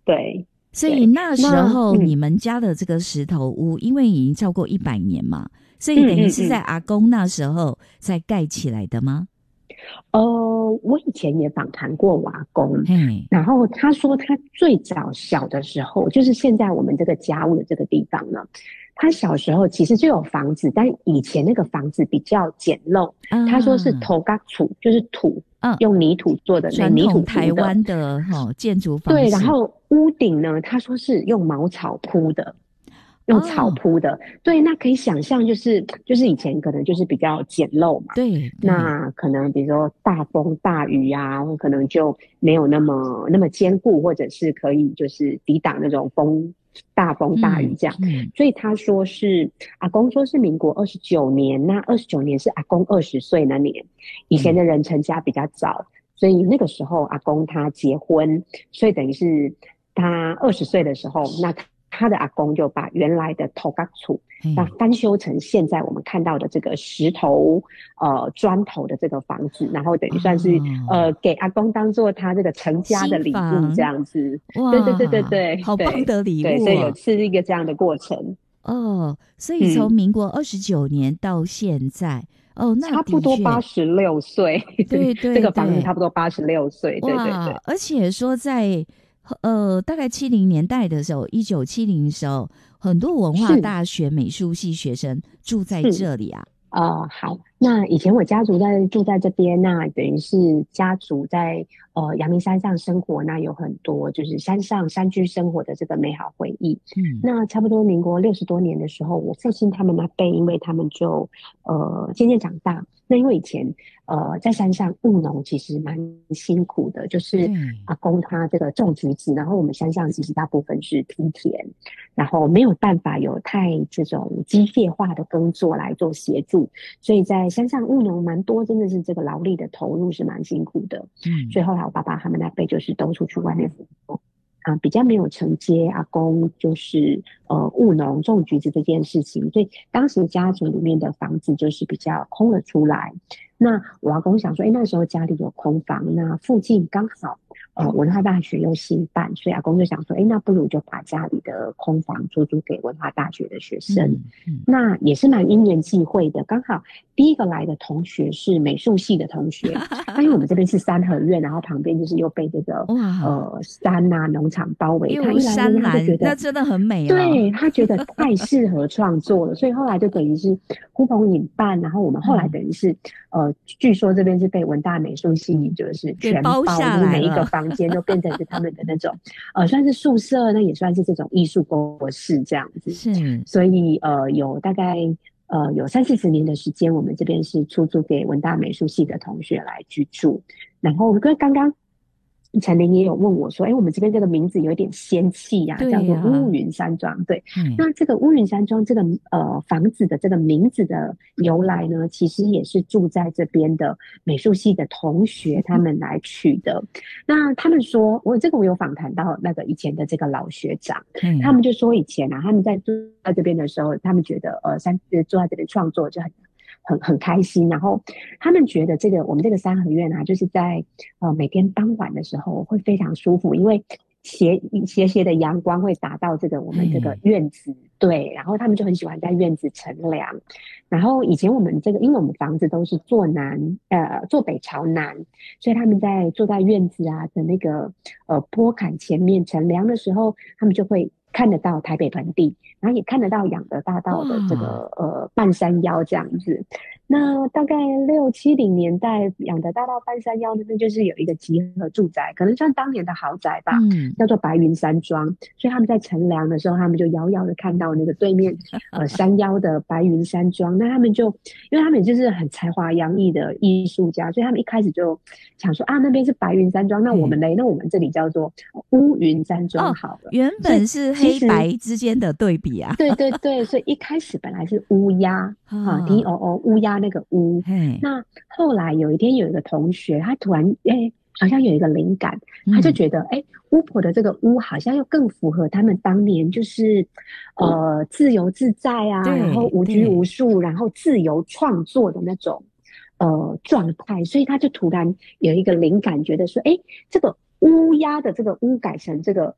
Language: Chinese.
对。 所以那时候你们家的这个石头屋，因为已经超过100年嘛，所以等于是在阿公那时候才盖起来的吗？ 我以前也访谈过我阿公，然后他说他最早小的时候，就是现在我们这个家务的这个地方呢，他小时候其实就有房子，但以前那个房子比较简陋，他说是土嘎土，就是土，用泥土做的， 传统泥土台湾的建筑方式。 对，然后屋顶呢，他说是用茅草铺的。用草铺的，对，那可以想象，就是以前可能就是比较简陋嘛， 对， 那可能比如说大风大雨啊，可能就没有那么坚固，或者是可以就是抵挡那种大风大雨这样，所以他说是阿公说是民国29年，那29年是阿公20岁那年，以前的人成家比较早，所以那个时候阿公他结婚，所以等于是他20岁的时候，那他的阿公就把原来的土埆厝翻修成现在我们看到的这个石头砖头的这个房子，然后等于算是给阿公当做他这个成家的礼物这样子。对对对对对， 好棒的礼物对，所以是一个这样的过程。 所以从民国29年到现在，那差不多86岁。 对对， 这个房子差不多86岁。对对对， 而且说在大概70年代的时候，1970的时候，很多文化大学美术系学生住在这里啊。 好，那以前我家族住在这边，那等于是家族在阳明山上生活，那有很多就是山居生活的这个美好回忆。那差不多民国60多年的时候，我父亲他们那辈，因为他们就渐渐长大，那因为以前在山上务农其实蛮辛苦的，就是阿公他这个种橘子，然后我们山上其实大部分是梯田，然后没有办法有太这种机械化的工作来做协助，所以在山上务农蛮多，真的是这个劳力的投入是蛮辛苦的。所以后来我爸爸他们那辈就是都出去外面工作。比较没有承接阿公就是务农种橘子这件事情，所以当时家族里面的房子就是比较空了出来。那我阿公想说，那时候家里有空房，那附近刚好文化大学又新办，所以阿公就想说，那不如就把家里的空房出租给文化大学的学生。那也是蛮因缘际会的，刚好第一个来的同学是美术系的同学，因为我们这边是三合院，然后旁边就是又被这个山啊农场包围，他一来他就觉得那真的很美对，他觉得太适合创作了，所以后来就等于是呼朋引伴，然后我们后来等于是据说这边是被文大美术系就是全包，就是每一个房间都变成是他们的那种算是宿舍，那也算是这种艺术工作室这样子。 是， 所以有大概有30-40年的时间，我们这边是出租给文大美术系的同学来居住。然后跟刚刚陈琳也有问我说，我们这边这个名字有一点仙气呀，叫做乌云山庄。对，那这个乌云山庄这个房子的这个名字的由来呢，其实也是住在这边的美术系的同学他们来取的。那他们说，我有访谈到那个以前的这个老学长，他们就说以前他们在住在这边的时候，他们觉得住在这边创作就很开心，然后他们觉得我们这个三合院就是在每天傍晚的时候会非常舒服，因为斜的阳光会打到我们这个院子，对，然后他们就很喜欢在院子乘凉。然后以前我们因为我们房子都是坐北朝南，所以他们坐在院子的那个坡坎前面乘凉的时候，他们就会看得到台北盆地，然后也看得到仰德大道的这个半山腰这样子。那大概60-70年代，仰德大道半山腰那边就是有一个集合住宅，可能像当年的豪宅吧，叫做白云山庄。所以他们在乘凉的时候，他们就遥遥的看到那个对面山腰的白云山庄。那他们就因为他们就是很才华洋溢的艺术家，所以他们一开始就想说那边是白云山庄，那我们那我们这里叫做乌云山庄好了。 原本是黑白之间的对比啊。 对对对，所以一开始本来是乌鸦DOO 乌鸦那个乌。那后来有一天有一个同学，他突然好像有一个灵感，他就觉得巫婆的这个巫好像又更符合他们当年就是自由自在然后无拘无束，然后自由创作的那种状态，所以他就突然有一个灵感，觉得说这个乌鸦的这个乌改成这个